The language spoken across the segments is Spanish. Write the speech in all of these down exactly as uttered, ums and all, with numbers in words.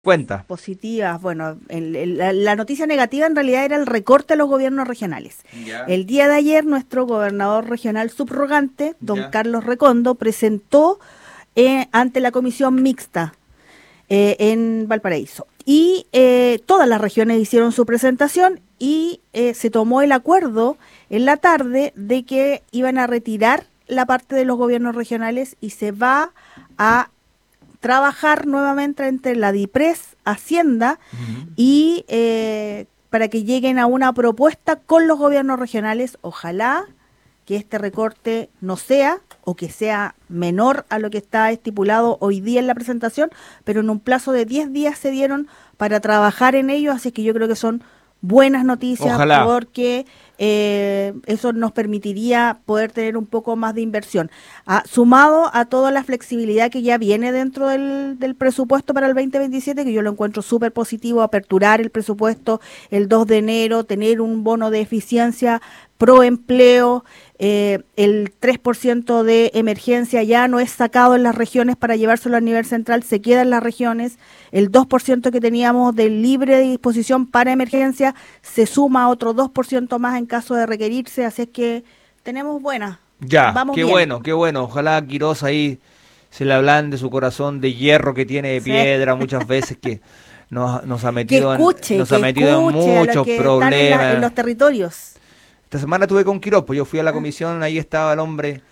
Cuenta. Positivas. Bueno, el- el- la, la noticia negativa en realidad era el recorte a los gobiernos regionales. Ya, El día de ayer, nuestro gobernador regional subrogante, don ya. Carlos Recondo, presentó eh, ante la comisión mixta eh, en Valparaíso. Y eh, todas las regiones hicieron su presentación y eh, se tomó el acuerdo en la tarde de que iban a retirar la parte de los gobiernos regionales y se va a trabajar nuevamente entre la DIPRES, Hacienda Ujú. y eh, para que lleguen a una propuesta con los gobiernos regionales. Ojalá que este recorte no sea o que sea menor a lo que está estipulado hoy día en la presentación, pero en un plazo de diez días se dieron para trabajar en ello, así que yo creo que son buenas noticias Ojalá. porque eh, eso nos permitiría poder tener un poco más de inversión. Ah, sumado a toda la flexibilidad que ya viene dentro del, del presupuesto para el dos mil veintisiete, que yo lo encuentro súper positivo, aperturar el presupuesto el dos de enero, tener un bono de eficiencia pro empleo, eh, el tres por ciento de emergencia ya no es sacado en las regiones para llevárselo a nivel central, se queda en las regiones, el dos por ciento que teníamos de libre disposición para emergencia se suma a otro dos por ciento más en caso de requerirse, así es que tenemos buena, Ya, vamos qué bien. bueno, qué bueno. Ojalá Quirós ahí se le hablan de su corazón de hierro que tiene de Sí. piedra muchas veces que nos, nos ha Que metido en, escuche, nos ha que metido en escuche a los muchos que están en, la, en problemas. los territorios. Esta semana estuve con Quirós, pues yo fui a la Ah, comisión, ahí estaba el hombre,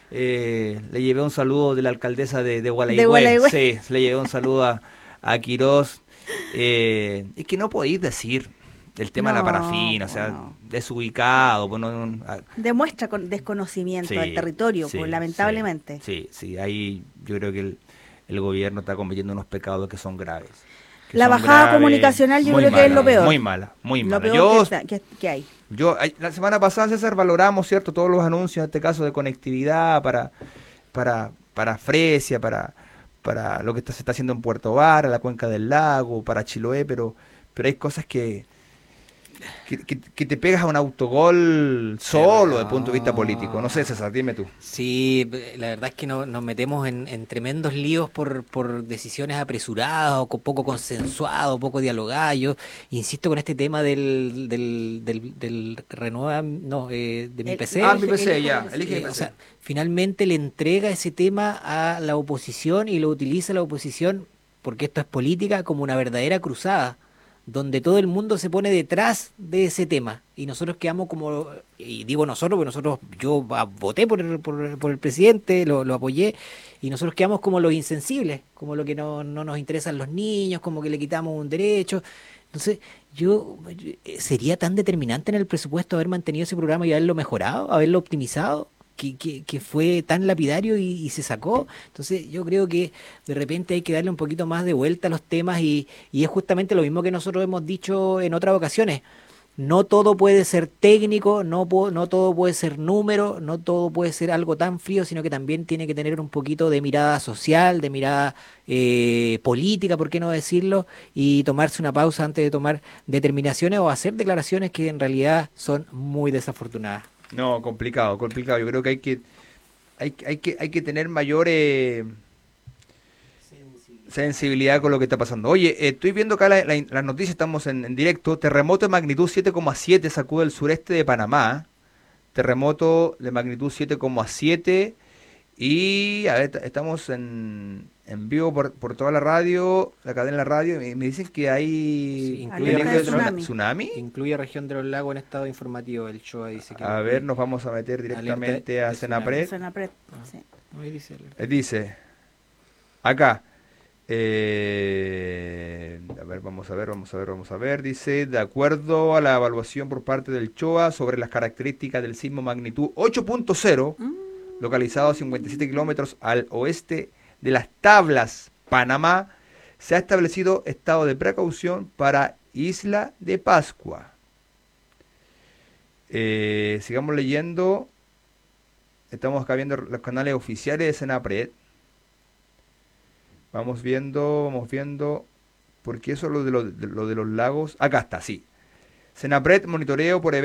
eh, le llevé un saludo de la alcaldesa de, de de Gualeguay, Gualeguay. sí, le llevé un saludo a, a Quirós. Eh, es que no podéis decir el tema de la No, parafina, o sea, bueno. desubicado, pues no, no, ah, Demuestra con desconocimiento del sí, territorio, pues sí, sí, lamentablemente. sí, sí, ahí yo creo que el, el gobierno está cometiendo unos pecados que son graves, que La son bajada graves, comunicacional yo muy creo que es lo mala, peor. muy mala, muy Lo mala. peor que, Yo está, que, que hay. Yo, ay, la semana pasada, César, valoramos, ¿cierto?, todos los anuncios, en este caso de conectividad para, para, para Fresia, para, para lo que está- se está haciendo en Puerto Vara, la Cuenca del Lago, para Chiloé, pero, pero hay cosas que, que, que- que te pegas a un autogol Terre- solo desde el punto de vista político. No sé, ah, César, dime tú. sí, b- la verdad es que no- nos metemos en, en tremendos líos por, por decisiones apresuradas o co- poco consensuadas, poco dialogadas. Yo insisto con este tema del, del, del, del renueva, no, eh, de mi El, Ah, P C. mi elige, P C, elige mi ya, P C. elige mi Eh, o P C. sea, finalmente le entrega ese tema a la oposición y lo utiliza la oposición, porque esto es política, como una verdadera cruzada, donde todo el mundo se pone detrás de ese tema y nosotros quedamos como, y digo nosotros, porque nosotros, yo ah, voté por el, por, el por el presidente, lo, lo apoyé, y nosotros quedamos como los insensibles, como lo que no, no nos interesan los niños, como que le quitamos un derecho. Entonces, yo, yo- eh, sería tan determinante en el presupuesto haber mantenido ese programa y haberlo mejorado, haberlo optimizado, que, que, que fue tan lapidario y, y se sacó. Entonces, yo creo que de repente hay que darle un poquito más de vuelta a los temas y, y es justamente lo mismo que nosotros hemos dicho en otras ocasiones. No todo puede ser técnico, no, po- no todo puede ser número, no todo puede ser algo tan frío, sino que también tiene que tener un poquito de mirada social, de mirada eh, política, ¿por qué no decirlo? Y tomarse una pausa antes de tomar determinaciones o hacer declaraciones que en realidad son muy desafortunadas. No, complicado, complicado. Yo creo que hay que, hay, hay que, hay que tener mayor eh, sensibilidad con lo que está pasando. Oye, eh, estoy viendo acá la- la- las noticias, estamos en, en directo. Terremoto de magnitud siete coma siete sacude el sureste de Panamá. Terremoto de magnitud siete coma siete. Y a ver, t- estamos en, en vivo por, por toda la radio, la cadena de la radio. Y me dicen que Sí, hay incluye Alerta de peligro de región, tsuna- tsunami. tsunami. incluye región de los lagos en estado informativo. El Shoa dice que A ver, hay nos vamos a meter alerta directamente a de tsunami. Senapred. Senapred, Ah, sí. ahí dice alerta. Eh, Dice, acá. Eh, a ver, vamos a ver, vamos a ver, vamos a ver. Dice, de acuerdo a la evaluación por parte del CHOA sobre las características del sismo magnitud ocho punto cero, localizado a cincuenta y siete kilómetros al oeste de las Tablas, Panamá, se ha establecido estado de precaución para Isla de Pascua. Eh, sigamos leyendo. Estamos acá viendo los canales oficiales de Senapred. Vamos viendo, vamos viendo. Porque eso lo de, lo, de, lo de los lagos. Acá está, sí. Senapred, monitoreo por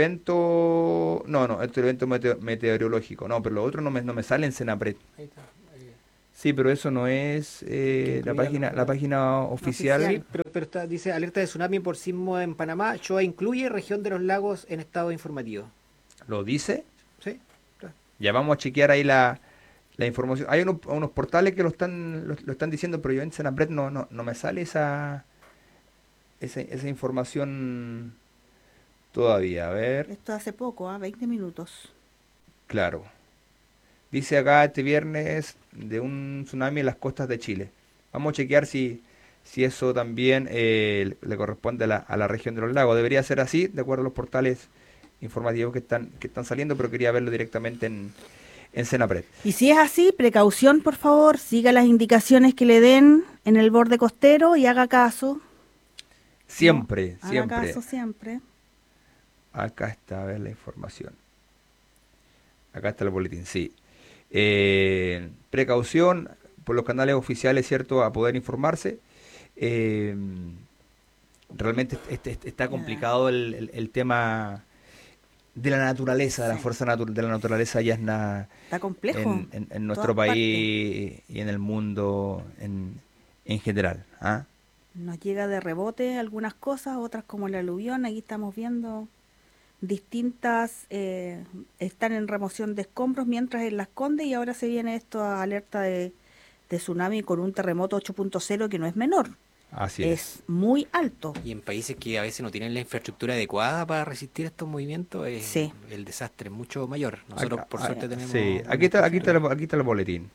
evento. No, no, esto es evento meteo- meteorológico. No, pero lo otro no me, no me sale en Senapred. Ahí está. Ahí. Sí, pero eso no es eh, la incluye página algo. la página oficial. Oficial. Sí, pero, pero está, dice alerta de tsunami por sismo en Panamá. Shoah incluye región de los lagos en estado informativo. ¿Lo dice? Sí, claro. Ya vamos a chequear ahí la, la información. Hay unos, unos portales que lo están lo, lo están diciendo, pero yo en Senapred no, no, no me sale esa, esa, esa información todavía. A ver, Esto hace poco, ¿ah? veinte minutos. claro. Dice acá este viernes de un tsunami en las costas de Chile. Vamos a chequear si, si eso también eh, le corresponde a la, a la región de los lagos. Debería ser así, de acuerdo a los portales informativos que están, que están saliendo, pero quería verlo directamente en, en Senapred. Y si es así, precaución, por favor, siga las indicaciones que le den en el borde costero y haga caso. Siempre, ¿no? siempre. Haga caso siempre. Acá está, a ver la información. Acá está el boletín, sí. Eh, precaución por los canales oficiales, ¿cierto? A poder informarse. Eh, realmente este, este, está complicado el, el, el tema de la naturaleza, de la Sí. fuerza natu- de la naturaleza ya es nada Está complejo. en, en, en nuestro todas país y en el mundo en, en general. ¿Ah? Nos llega de rebote algunas cosas, otras como el aluvión. Aquí estamos viendo distintas, eh, están en remoción de escombros mientras en Las Condes, y ahora se viene esto a alerta de, de tsunami con un terremoto ocho punto cero que no es menor, Así es. es. muy alto. Y en países que a veces no tienen la infraestructura adecuada para resistir estos movimientos, eh, Sí. el desastre es mucho mayor. Nosotros, Acá- por ah, suerte, tenemos... sí, una aquí está, aquí está, infraestructura. el, aquí está el boletín.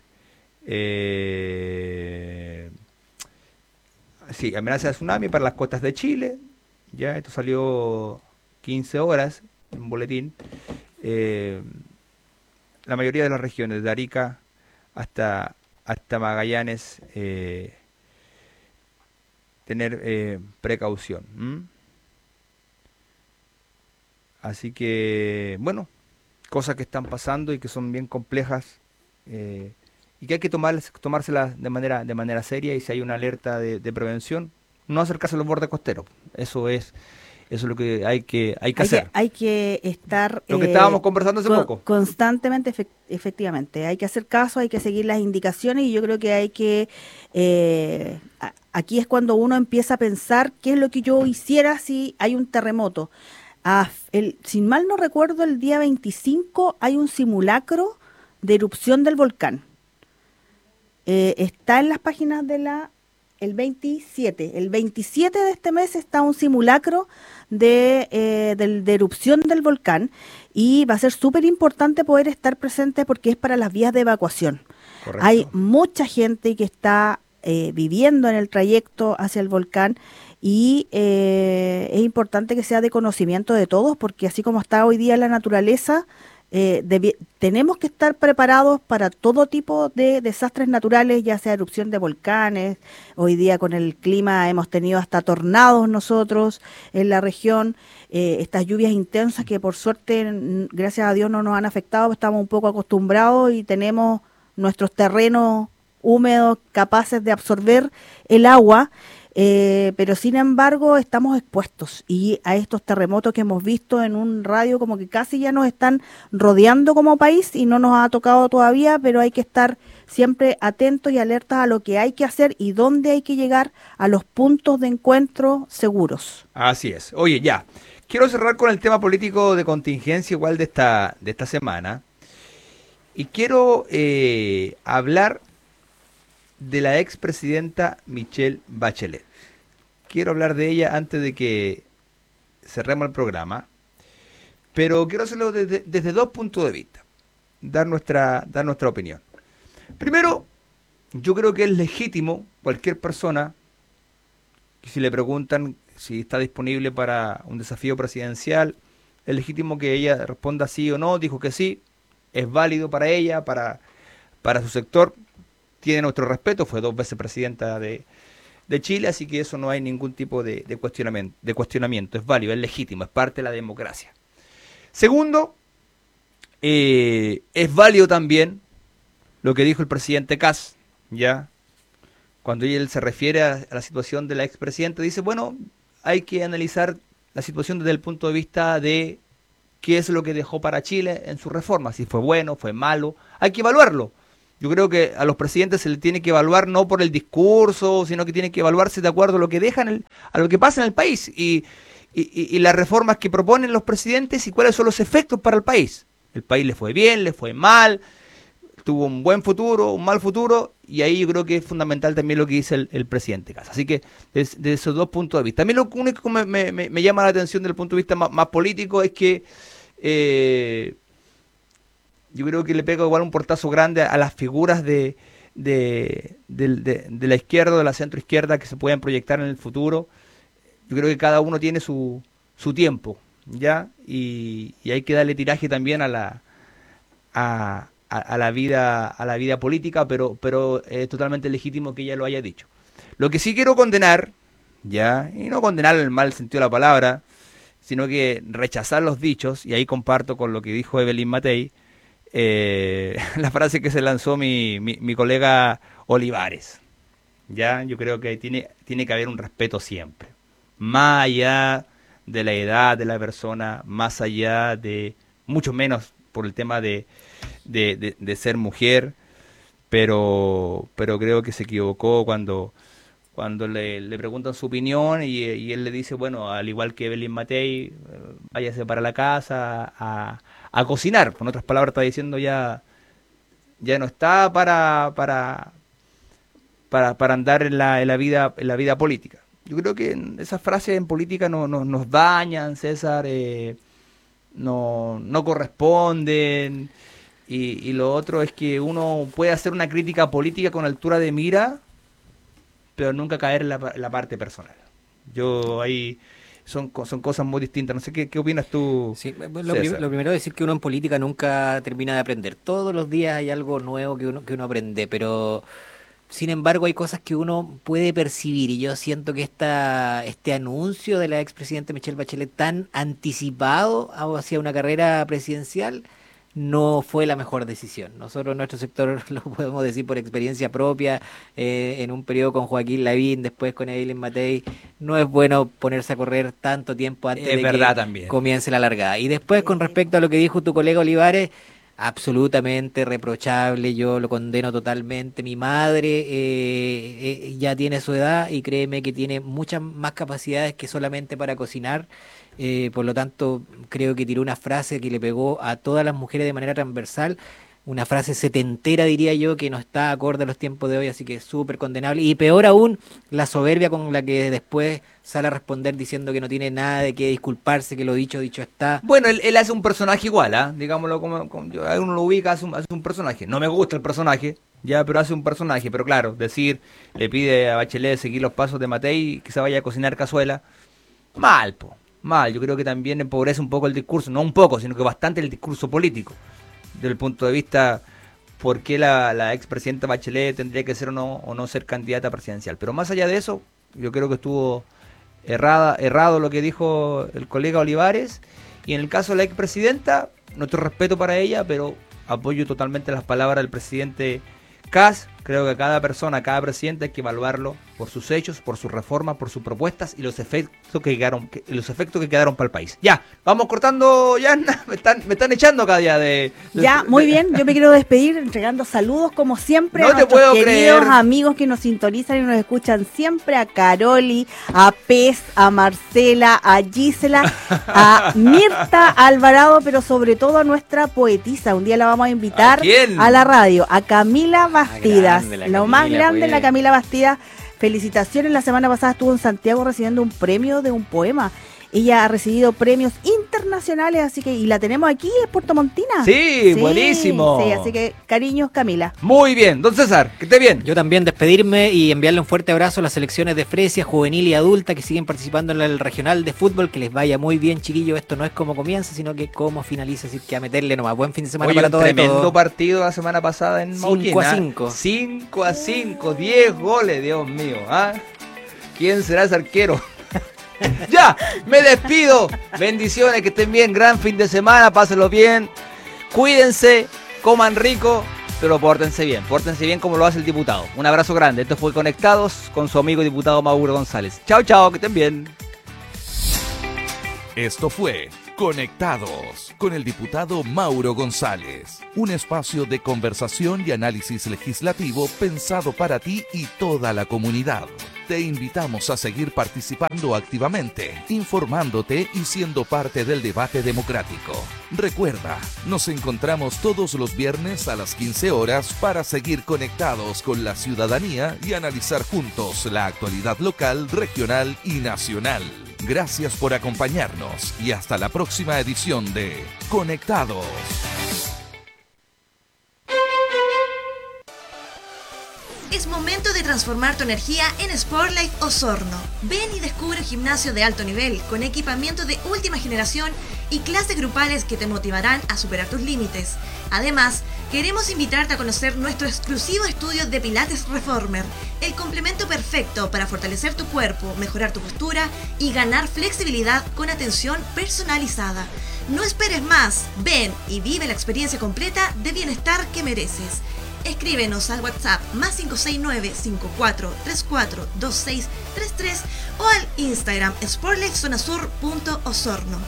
Eh, sí, amenaza de tsunami para las costas de Chile. Ya, esto salió quince horas en un boletín. Eh, la mayoría de las regiones, de Arica hasta, hasta Magallanes, eh, tener eh, precaución. ¿m? Así que, bueno, cosas que están pasando y que son bien complejas eh, y que hay que tomar, tomárselas de manera, de manera seria, y si hay una alerta de, de prevención, no acercarse a los bordes costeros. Eso es, eso es lo que hay que, hay que Hay que, hacer. hay que estar Lo que eh, estábamos conversando hace co- poco. constantemente, efec- efectivamente. Hay que hacer caso, hay que seguir las indicaciones, y yo creo que hay que... eh, a- aquí es cuando uno empieza a pensar qué es lo que yo hiciera si hay un terremoto. Ah, el, sin mal no recuerdo, el día veinticinco hay un simulacro de erupción del volcán. Eh, está en las páginas de la... El veintisiete. El veintisiete de este mes está un simulacro de, eh, del- de erupción del volcán, y va a ser súper importante poder estar presente porque es para las vías de evacuación. Hay Correcto. mucha gente que está eh, viviendo en el trayecto hacia el volcán, y eh, es importante que sea de conocimiento de todos, porque así como está hoy día la naturaleza, eh, debi- tenemos que estar preparados para todo tipo de desastres naturales, ya sea erupción de volcanes. Hoy día con el clima hemos tenido hasta tornados nosotros en la región, eh, estas lluvias intensas que por suerte, n- gracias a Dios, no nos han afectado, estamos un poco acostumbrados y tenemos nuestros terrenos húmedos capaces de absorber el agua, eh, pero sin embargo estamos expuestos y a estos terremotos que hemos visto en un radio como que casi ya nos están rodeando como país, y no nos ha tocado todavía, pero hay que estar siempre atentos y alertas a lo que hay que hacer y dónde hay que llegar a los puntos de encuentro seguros. Así es. Oye, ya. Quiero cerrar con el tema político de contingencia igual de esta, de esta semana. Y quiero eh, hablar de la expresidenta Michelle Bachelet. Quiero hablar de ella antes de que cerremos el programa, pero quiero hacerlo desde, desde dos puntos de vista, dar nuestra, dar nuestra opinión. Primero, yo creo que es legítimo cualquier persona que, si le preguntan si está disponible para un desafío presidencial, es legítimo que ella responda sí o no. Dijo que sí, es válido para ella, para, para su sector, tiene nuestro respeto, fue dos veces presidenta de, de Chile, así que eso no hay ningún tipo de, de, cuestionamiento, de cuestionamiento, es válido, es legítimo, es parte de la democracia. Segundo, eh, es válido también lo que dijo el presidente Kast, ya, cuando él se refiere a, a la situación de la expresidenta, dice, bueno, hay que analizar la situación desde el punto de vista de qué es lo que dejó para Chile en su reforma, si fue bueno, fue malo, hay que evaluarlo. Yo creo que a los presidentes se les tiene que evaluar no por el discurso, sino que tiene que evaluarse de acuerdo a lo que dejan, el, a lo que pasa en el país y, y, y, y las reformas que proponen los presidentes y cuáles son los efectos para el país. El país le fue bien, le fue mal, tuvo un buen futuro, un mal futuro, y ahí yo creo que es fundamental también lo que dice el, el presidente Kast. Así que desde, desde esos dos puntos de vista. También lo único que me, me, me llama la atención desde el punto de vista más, más político es que eh, yo creo que le pega igual un portazo grande a las figuras de, de, de, de, de la izquierda o de la centroizquierda que se pueden proyectar en el futuro. Yo creo que cada uno tiene su, su tiempo, ¿ya? Y, y hay que darle tiraje también a la a, a, a la vida a la vida política, pero pero es totalmente legítimo que ella lo haya dicho. Lo que sí quiero condenar, ¿ya? Y no condenar en el mal sentido de la palabra, sino que rechazar los dichos, y ahí comparto con lo que dijo Evelyn Matei, Eh, la frase que se lanzó mi, mi, mi colega Olivares. Ya, yo creo que tiene, tiene que haber un respeto siempre, más allá de la edad de la persona, más allá de, mucho menos por el tema de, de, de, de ser mujer, pero, pero creo que se equivocó cuando, cuando le, le preguntan su opinión y, y él le dice, bueno, al igual que Evelyn Matei, váyase para la casa a a cocinar. Con otras palabras está diciendo ya ya no está para para para, para andar en la, en la vida en la vida política. Yo creo que esas frases en política no, no, nos dañan, César, eh, no, no corresponden, y, y lo otro es que uno puede hacer una crítica política con altura de mira, pero nunca caer en la, en la parte personal. Yo ahí Son, son cosas muy distintas. No sé qué, qué opinas tú. Sí, lo, prim lo primero es decir que uno en política nunca termina de aprender. Todos los días hay algo nuevo que uno, que uno aprende, pero sin embargo hay cosas que uno puede percibir, y yo siento que esta, este anuncio de la expresidenta Michelle Bachelet tan anticipado hacia una carrera presidencial no fue la mejor decisión. Nosotros en nuestro sector lo podemos decir por experiencia propia, eh, en un periodo con Joaquín Lavín, después con Evelyn Matei, no es bueno ponerse a correr tanto tiempo antes es de verdad que también. comience la largada. Y después, con respecto a lo que dijo tu colega Olivares, absolutamente reprochable, yo lo condeno totalmente. Mi madre eh, eh, ya tiene su edad y créeme que tiene muchas más capacidades que solamente para cocinar. Eh, por lo tanto, creo que tiró una frase que le pegó a todas las mujeres de manera transversal, una frase setentera, diría yo, que no está acorde a los tiempos de hoy, así que es súper condenable. Y peor aún, la soberbia con la que después sale a responder diciendo que no tiene nada de qué disculparse, que lo dicho, dicho está. Bueno, él, él hace un personaje igual, ¿ah? ¿eh? Digámoslo como, como yo, uno lo ubica, hace un, hace un personaje. No me gusta el personaje, ya, pero hace un personaje. Pero claro, decir, le pide a Bachelet seguir los pasos de Matei, que se vaya a cocinar cazuela, mal, po. Mal, yo creo que también empobrece un poco el discurso, no un poco, sino que bastante el discurso político, desde el punto de vista por qué la, la expresidenta Bachelet tendría que ser o no, o no ser candidata presidencial. Pero más allá de eso, yo creo que estuvo errada, errado lo que dijo el colega Olivares, y en el caso de la expresidenta, nuestro respeto para ella, pero apoyo totalmente las palabras del presidente Kast. Creo que cada persona, cada presidente hay que evaluarlo por sus hechos, por sus reformas, por sus propuestas y los efectos que quedaron, que, los efectos que quedaron para el país. Ya, vamos cortando, ya me están, me están echando cada día de, de Ya, de, muy de, bien, yo me quiero despedir entregando saludos como siempre no a te nuestros puedo queridos creer. amigos que nos sintonizan y nos escuchan siempre, a Caroli, a Pez, a Marcela, a Gisela, a Mirta Alvarado, pero sobre todo a nuestra poetisa. Un día la vamos a invitar ¿A quién? a la radio, a Camila Bastidas. grande la Lo Camila, más grande, pues. la Camila Bastidas. Felicitaciones, la semana pasada estuvo en Santiago recibiendo un premio de un poema. Ella ha recibido premios internacionales, así que, y la tenemos aquí en Puerto Montina. Sí, buenísimo. Sí, así que cariños, Camila. Muy bien, don César, que esté bien. Yo también despedirme y enviarle un fuerte abrazo a las selecciones de Fresia, juvenil y adulta que siguen participando en el regional de fútbol. Que les vaya muy bien, chiquillos. Esto no es como comienza, sino que como finaliza, así que a meterle nomás. Buen fin de semana. Oye, para un todos y tremendo todo. partido la semana pasada en Mauquina. cinco a cinco. cinco a cinco, diez goles, Dios mío. ¿Ah? ¿Quién será ese arquero? Ya, me despido. Bendiciones, que estén bien. Gran fin de semana, pásenlo bien. Cuídense, coman rico, pero pórtense bien. Pórtense bien como lo hace el diputado. Un abrazo grande. Esto fue Conectados con su amigo diputado Mauro González. Chao, chao, que estén bien. Esto fue Conectados con el diputado Mauro González. Un espacio de conversación y análisis legislativo pensado para ti y toda la comunidad. Te invitamos a seguir participando activamente, informándote y siendo parte del debate democrático. Recuerda, nos encontramos todos los viernes a las quince horas para seguir conectados con la ciudadanía y analizar juntos la actualidad local, regional y nacional. Gracias por acompañarnos y hasta la próxima edición de Conectados. Es momento de transformar tu energía en Sportlife Osorno. Ven y descubre un gimnasio de alto nivel con equipamiento de última generación y clases grupales que te motivarán a superar tus límites. Además, queremos invitarte a conocer nuestro exclusivo estudio de Pilates Reformer, el complemento perfecto para fortalecer tu cuerpo, mejorar tu postura y ganar flexibilidad con atención personalizada. No esperes más, ven y vive la experiencia completa de bienestar que mereces. Escríbenos al WhatsApp más cinco seis nueve, cinco cuatro tres cuatro, dos seis tres tres o al Instagram sportlifezonasur punto osorno.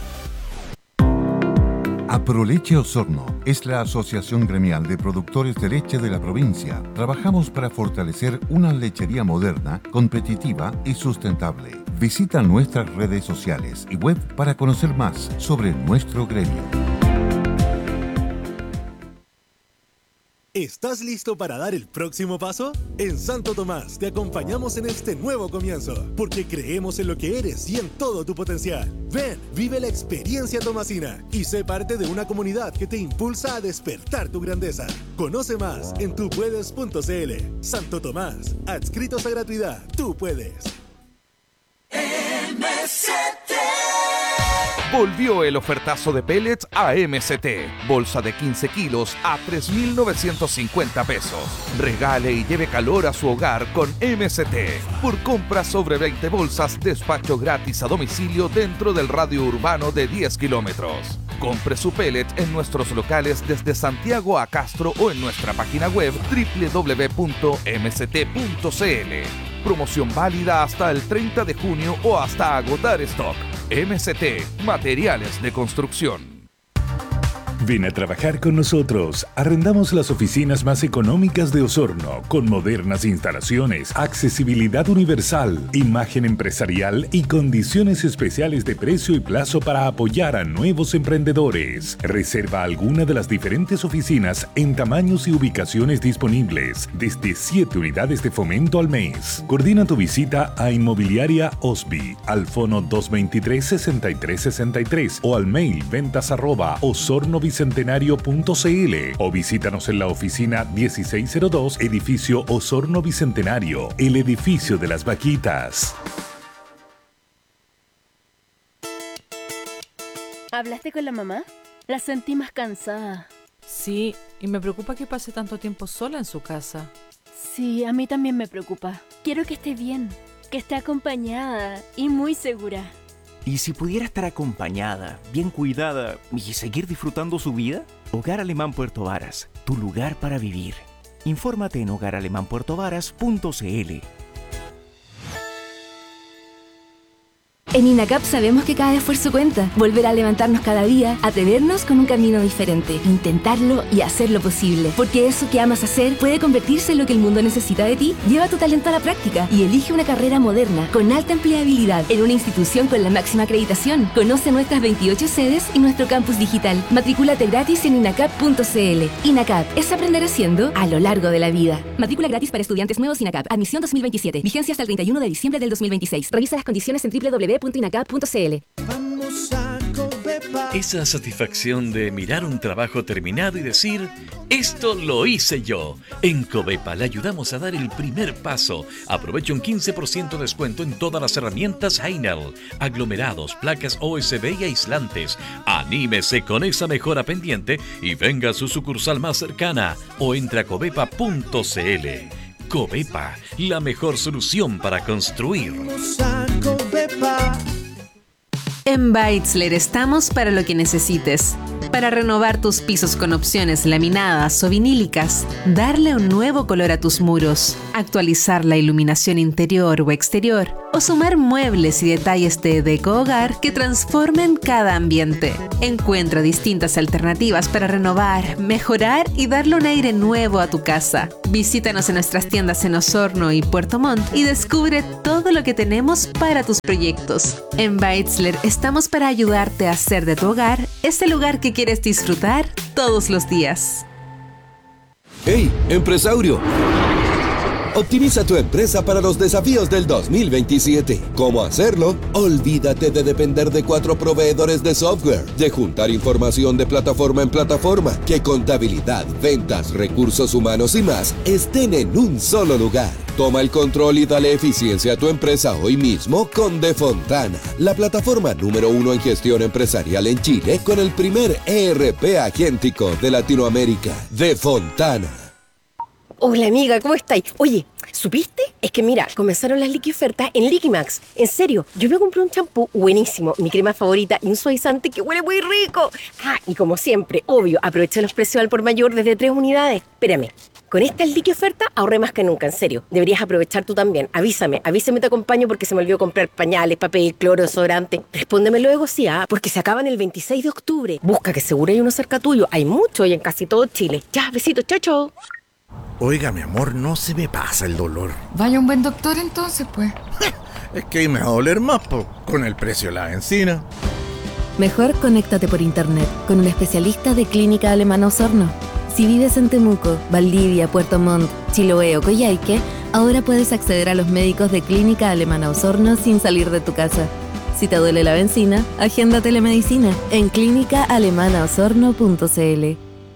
Aproleche Osorno es la asociación gremial de productores de leche de la provincia. Trabajamos para fortalecer una lechería moderna, competitiva y sustentable. Visita nuestras redes sociales y web para conocer más sobre nuestro gremio. ¿Estás listo para dar el próximo paso? En Santo Tomás te acompañamos en este nuevo comienzo, porque creemos en lo que eres y en todo tu potencial. Ven, vive la experiencia tomasina y sé parte de una comunidad que te impulsa a despertar tu grandeza. Conoce más en tu puedes punto c l. Santo Tomás, adscritos a gratuidad, tú puedes. M C T. Volvió el ofertazo de pellets a M C T. Bolsa de quince kilos a tres mil novecientos cincuenta pesos. Regale y lleve calor a su hogar con M C T. Por compra sobre veinte bolsas, despacho gratis a domicilio dentro del radio urbano de diez kilómetros. Compre su pellet en nuestros locales desde Santiago a Castro o en nuestra página web doble u doble u doble u punto m c t punto c l. Promoción válida hasta el treinta de junio o hasta agotar stock. M C T, materiales de construcción. Ven a trabajar con nosotros. Arrendamos las oficinas más económicas de Osorno, con modernas instalaciones, accesibilidad universal, imagen empresarial y condiciones especiales de precio y plazo para apoyar a nuevos emprendedores. Reserva alguna de las diferentes oficinas en tamaños y ubicaciones disponibles, desde siete unidades de fomento al mes. Coordina tu visita a Inmobiliaria Osby, al fono dos veintitrés, sesenta y tres sesenta y tres o al mail ventas arroba osorno bicentenario punto c l o visítanos en la oficina dieciséis cero dos, edificio Osorno Bicentenario, el edificio de las vaquitas. ¿Hablaste con la mamá? La sentí más cansada. Sí, y me preocupa que pase tanto tiempo sola en su casa. Sí, a mí también me preocupa. Quiero que esté bien, que esté acompañada y muy segura. ¿Y si pudiera estar acompañada, bien cuidada y seguir disfrutando su vida? Hogar Alemán Puerto Varas, tu lugar para vivir. Infórmate en hogar alemán puerto varas punto c l. En INACAP sabemos que cada esfuerzo cuenta. Volver a levantarnos cada día, atrevernos con un camino diferente, intentarlo y hacerlo posible. Porque eso que amas hacer puede convertirse en lo que el mundo necesita de ti. Lleva tu talento a la práctica y elige una carrera moderna, con alta empleabilidad, en una institución con la máxima acreditación. Conoce nuestras veintiocho sedes y nuestro campus digital. Matricúlate gratis en inacap punto c l. INACAP es aprender haciendo a lo largo de la vida. Matrícula gratis para estudiantes nuevos INACAP. Admisión dos mil veintisiete. Vigencia hasta el treinta y uno de diciembre del dos mil veintiséis. Revisa las condiciones en doble u doble u doble u punto inacap punto c l. Vamos a Covepa. Esa satisfacción de mirar un trabajo terminado y decir, esto lo hice yo. En Covepa le ayudamos a dar el primer paso. Aproveche un quince por ciento de descuento en todas las herramientas Heinel, aglomerados, placas O S B y aislantes. Anímese con esa mejora pendiente y venga a su sucursal más cercana o entre a covepa punto c l. Covepa, la mejor solución para construir. En Beitzler estamos para lo que necesites. Para renovar tus pisos con opciones laminadas o vinílicas, darle un nuevo color a tus muros, actualizar la iluminación interior o exterior, o sumar muebles y detalles de deco hogar que transformen cada ambiente. Encuentra distintas alternativas para renovar, mejorar y darle un aire nuevo a tu casa. Visítanos en nuestras tiendas en Osorno y Puerto Montt y descubre todo lo que tenemos para tus proyectos. En Beitzler estamos para ayudarte a hacer de tu hogar ese lugar que quieres disfrutar todos los días. ¡Hey, empresario! Optimiza tu empresa para los desafíos del dos mil veintisiete. ¿Cómo hacerlo? Olvídate de depender de cuatro proveedores de software, de juntar información de plataforma en plataforma, que contabilidad, ventas, recursos humanos y más estén en un solo lugar. Toma el control y dale eficiencia a tu empresa hoy mismo con Defontana, la plataforma número uno en gestión empresarial en Chile con el primer E R P agéntico de Latinoamérica. Defontana. Hola amiga, ¿cómo estáis? Oye, ¿supiste? Es que mira, comenzaron las Liqui ofertas en Liquimax. En serio, yo me compré un champú buenísimo, mi crema favorita y un suavizante que huele muy rico. Ah, y como siempre, obvio, aproveché los precios al por mayor desde tres unidades. Espérame, con esta Liqui oferta ahorré más que nunca, en serio. Deberías aprovechar tú también. Avísame, avísame, te acompaño porque se me olvidó comprar pañales, papel, cloro, desodorante. Respóndeme luego, sí, ah, porque se acaban el veintiséis de octubre. Busca que seguro hay uno cerca tuyo. Hay mucho y en casi todo Chile. Ya, besitos, chao, chao. Oiga, mi amor, no se me pasa el dolor. Vaya un buen doctor entonces, pues. Es que ahí me va a doler más, po, con el precio de la benzina. Mejor conéctate por internet con un especialista de Clínica Alemana Osorno. Si vives en Temuco, Valdivia, Puerto Montt, Chiloé o Coyhaique, ahora puedes acceder a los médicos de Clínica Alemana Osorno sin salir de tu casa. Si te duele la benzina, agenda telemedicina en clínica alemana osorno punto c l.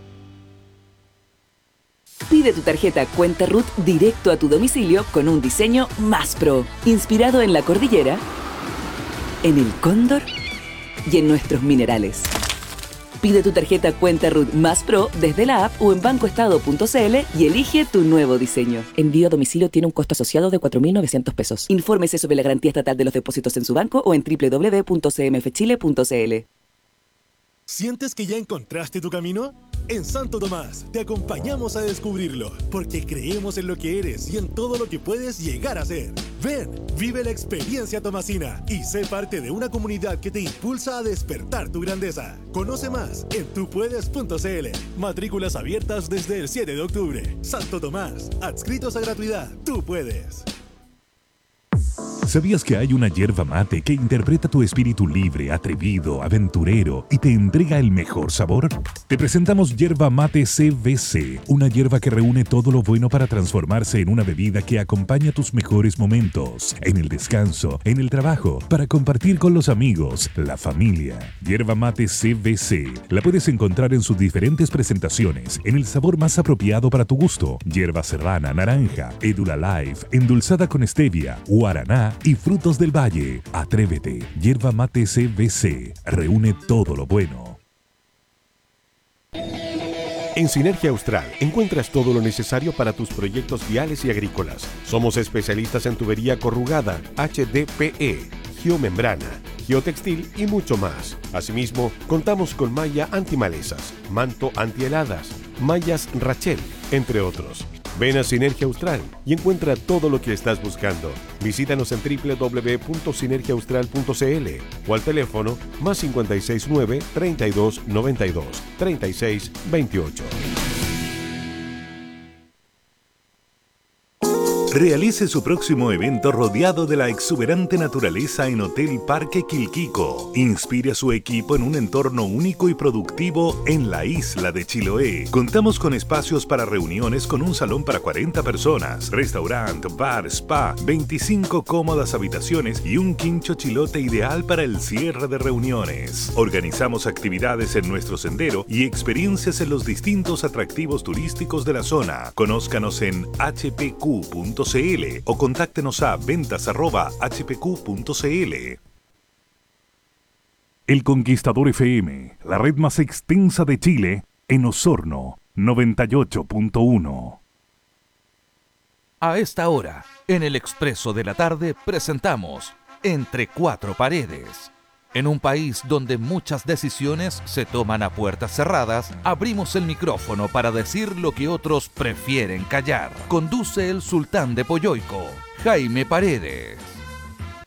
Pide tu tarjeta Cuenta Ruth directo a tu domicilio con un diseño más pro, inspirado en la cordillera, en el cóndor y en nuestros minerales. Pide tu tarjeta Cuenta Ruth más pro desde la app o en bancoestado punto c l y elige tu nuevo diseño. Envío a domicilio tiene un costo asociado de cuatro mil novecientos pesos. Infórmese sobre la garantía estatal de los depósitos en su banco o en doble u doble u doble u punto c m f chile punto c l. ¿Sientes que ya encontraste tu camino? En Santo Tomás te acompañamos a descubrirlo, porque creemos en lo que eres y en todo lo que puedes llegar a ser. Ven, vive la experiencia tomasina y sé parte de una comunidad que te impulsa a despertar tu grandeza. Conoce más en tu puedes punto c l. Matrículas abiertas desde el siete de octubre. Santo Tomás, adscritos a gratuidad. Tú puedes. ¿Sabías que hay una yerba mate que interpreta tu espíritu libre, atrevido, aventurero y te entrega el mejor sabor? Te presentamos Yerba Mate C V C, una yerba que reúne todo lo bueno para transformarse en una bebida que acompaña tus mejores momentos, en el descanso, en el trabajo, para compartir con los amigos, la familia. Yerba Mate C V C la puedes encontrar en sus diferentes presentaciones, en el sabor más apropiado para tu gusto: yerba serrana, naranja, Edula Life, endulzada con stevia, guaraná y frutos del valle. Atrévete. Yerba Mate C V C reúne todo lo bueno. En Sinergia Austral encuentras todo lo necesario para tus proyectos viales y agrícolas. Somos especialistas en tubería corrugada, H D P E, geomembrana, geotextil y mucho más. Asimismo, contamos con malla antimalezas, manto antiheladas, mallas Rachel, entre otros. Ven a Sinergia Austral y encuentra todo lo que estás buscando. Visítanos en doble u doble u doble u punto sinergia austral punto c l o al teléfono más cinco seis nueve, treinta y dos, noventa y dos, treinta y seis, veintiocho. Realice su próximo evento rodeado de la exuberante naturaleza en Hotel Parque Quilquico. Inspire a su equipo en un entorno único y productivo en la isla de Chiloé. Contamos con espacios para reuniones con un salón para cuarenta personas, restaurante, bar, spa, veinticinco cómodas habitaciones y un quincho chilote ideal para el cierre de reuniones. Organizamos actividades en nuestro sendero y experiencias en los distintos atractivos turísticos de la zona. Conózcanos en h p q punto c l o contáctenos a ventas arroba h p q punto c l. El Conquistador F M, la red más extensa de Chile, en Osorno, noventa y ocho punto uno. A esta hora, en el Expreso de la Tarde, presentamos Entre Cuatro Paredes. En un país donde muchas decisiones se toman a puertas cerradas, abrimos el micrófono para decir lo que otros prefieren callar. Conduce el Sultán de Poyoico, Jaime Paredes.